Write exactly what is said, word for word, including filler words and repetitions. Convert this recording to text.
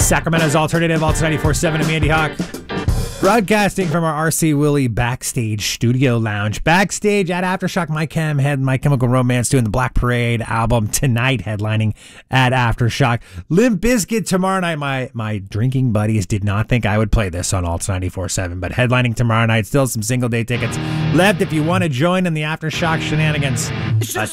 Sacramento's alternative, Alta ninety-four point seven, and Mandy Hawk. Broadcasting from our R C Willey backstage studio lounge. Backstage at Aftershock, My Chem had My Chemical Romance doing the Black Parade album tonight, headlining at Aftershock. Limp Bizkit tomorrow night. My my drinking buddies did not think I would play this on Alta ninety-four point seven, but headlining tomorrow night. Still some single day tickets left if you want to join in the Aftershock shenanigans. Uh,